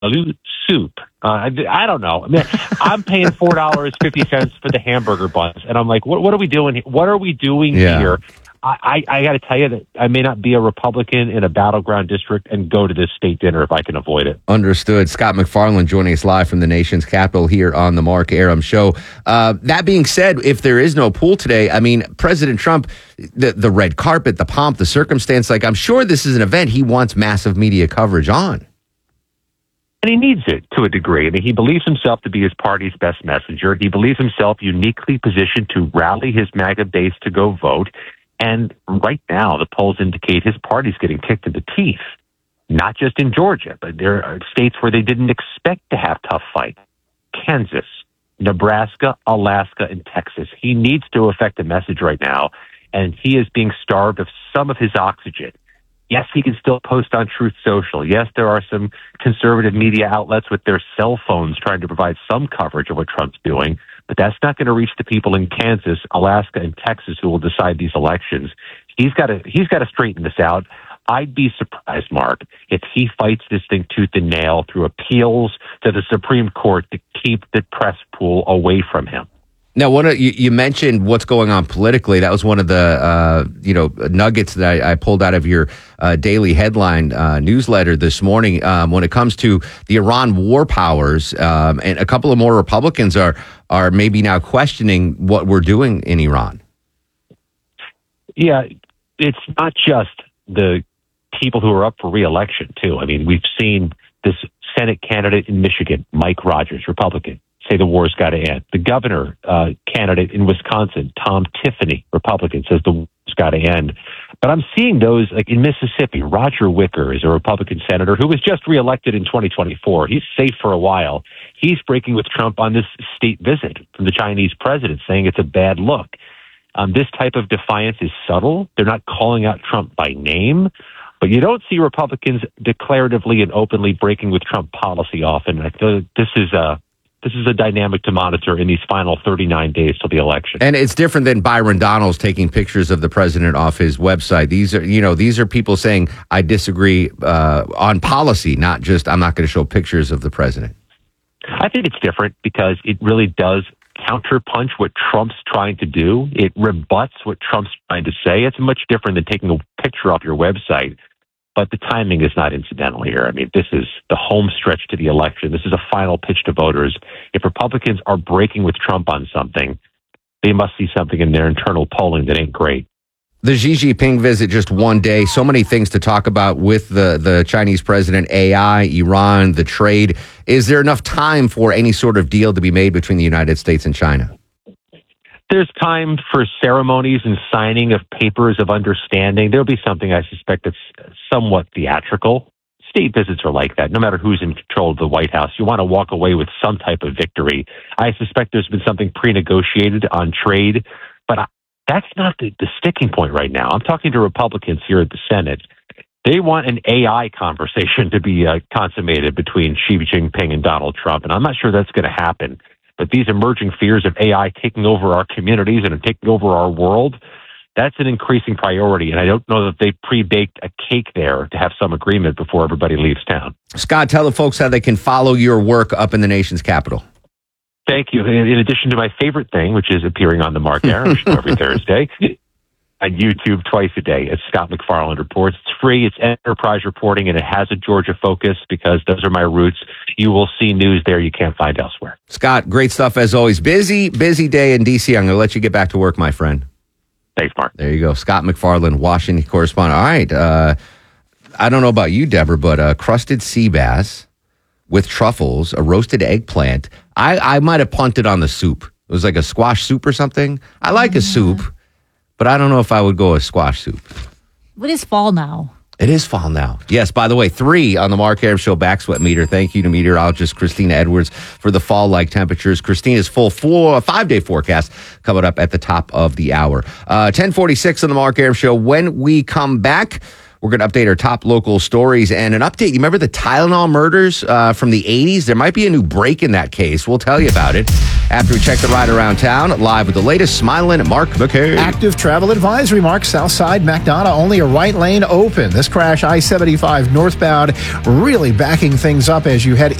soup. I don't know. I mean, I'm paying $4.50 for the hamburger buns, and I'm like, what are we doing? What are we doing here? I got to tell you that I may not be a Republican in a battleground district and go to this state dinner if I can avoid it. Understood. Scott MacFarlane joining us live from the nation's capital here on the Mark Arum Show. That being said, if there is no pool today, I mean, President Trump, the red carpet, the pomp, the circumstance, like I'm sure this is an event he wants massive media coverage on. And he needs it to a degree. I mean, he believes himself to be his party's best messenger. He believes himself uniquely positioned to rally his MAGA base to go vote. And right now, the polls indicate his party's getting kicked in the teeth, not just in Georgia, but there are states where they didn't expect to have tough fights. Kansas, Nebraska, Alaska, and Texas. He needs to affect a message right now, and he is being starved of some of his oxygen. Yes, he can still post on Truth Social. Yes, there are some conservative media outlets with their cell phones trying to provide some coverage of what Trump's doing, but that's not going to reach the people in Kansas, Alaska, and Texas who will decide these elections. He's got to straighten this out. I'd be surprised, Mark, if he fights this thing tooth and nail through appeals to the Supreme Court to keep the press pool away from him. Now, you mentioned what's going on politically. That was one of the nuggets that I pulled out of your daily headline newsletter this morning. When it comes to the Iran war powers, and a couple of more Republicans are maybe now questioning what we're doing in Iran. Yeah, it's not just the people who are up for re-election, too. I mean, we've seen this Senate candidate in Michigan, Mike Rogers, Republican, say the war's got to end. The governor candidate in Wisconsin, Tom Tiffany, Republican, says the war's got to end. But I'm seeing those, like in Mississippi, Roger Wicker is a Republican senator who was just reelected in 2024. He's safe for a while. He's breaking with Trump on this state visit from the Chinese president, saying it's a bad look. This type of defiance is subtle. They're not calling out Trump by name, but you don't see Republicans declaratively and openly breaking with Trump policy often. I feel like this is a dynamic to monitor in these final 39 days till the election. And it's different than Byron Donalds taking pictures of the president off his website. These are people saying, I disagree on policy, not just I'm not going to show pictures of the president. I think it's different because it really does counterpunch what Trump's trying to do. It rebuts what Trump's trying to say. It's much different than taking a picture off your website. But the timing is not incidental here. I mean, this is the home stretch to the election. This is a final pitch to voters. If Republicans are breaking with Trump on something, they must see something in their internal polling that ain't great. The Xi Jinping visit, just one day. So many things to talk about with the Chinese president, AI, Iran, the trade. Is there enough time for any sort of deal to be made between the United States and China? There's time for ceremonies and signing of papers of understanding. There'll be something, I suspect, that's somewhat theatrical. State visits are like that. No matter who's in control of the White House, you want to walk away with some type of victory. I suspect there's been something pre-negotiated on trade, but that's not the sticking point right now. I'm talking to Republicans here at the Senate. They want an AI conversation to be consummated between Xi Jinping and Donald Trump, and I'm not sure that's going to happen. But these emerging fears of AI taking over our communities and taking over our world, that's an increasing priority. And I don't know that they pre-baked a cake there to have some agreement before everybody leaves town. Scott, tell the folks how they can follow your work up in the nation's capital. Thank you. In addition to my favorite thing, which is appearing on the Mark Arum Show every Thursday, on YouTube twice a day. It's Scott MacFarlane Reports. It's free. It's enterprise reporting, and it has a Georgia focus because those are my roots. You will see news there you can't find elsewhere. Scott, great stuff as always. Busy day in D.C. I'm going to let you get back to work, my friend. Thanks, Mark. There you go. Scott MacFarlane, Washington correspondent. All right. I don't know about you, Deborah, but crusted sea bass with truffles, a roasted eggplant. I might have punted on the soup. It was like a squash soup or something. I like a soup. But I don't know if I would go with squash soup. What is fall now? It is fall now. Yes, by the way, 3 on the Mark Arum Show back sweat meter. Thank you to meteorologist Christina Edwards for the fall-like temperatures. Christina's full 5-day forecast coming up at the top of the hour. 10:46 on the Mark Arum Show. When we come back, we're going to update our top local stories and an update. You remember the Tylenol murders from the 80s? There might be a new break in that case. We'll tell you about it After we check the ride around town, live with the latest, smiling Mark McKay. Active travel advisory, Mark. Southside McDonough, only a right lane open. This crash, I-75 northbound, really backing things up as you head